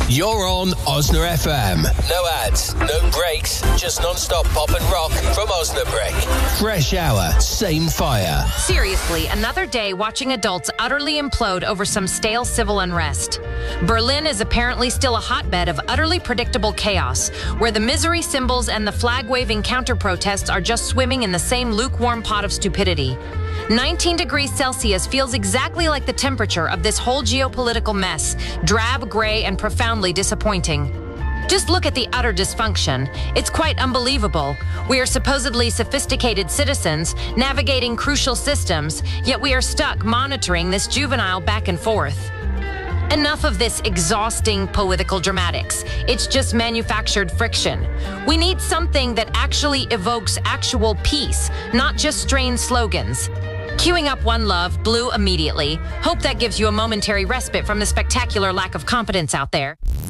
You're on Osna FM. No ads, no breaks, just non-stop pop and rock from Osnabrück. Fresh hour, same fire. Seriously, another day watching adults utterly implode over some stale civil unrest. Berlin is apparently still a hotbed of utterly predictable chaos, where the misery symbols and the flag-waving counter-protests are just swimming in the same lukewarm pot of stupidity. 19 degrees Celsius feels exactly like the temperature of this whole geopolitical mess, drab, gray, and profoundly disappointing. Just look at the utter dysfunction. It's quite unbelievable. We are supposedly sophisticated citizens, navigating crucial systems, yet we are stuck monitoring this juvenile back and forth. Enough of this exhausting political dramatics. It's just manufactured friction. We need something that actually evokes actual peace, not just strained slogans. Queuing up One Love, Blue immediately. Hope that gives you a momentary respite from the spectacular lack of competence out there.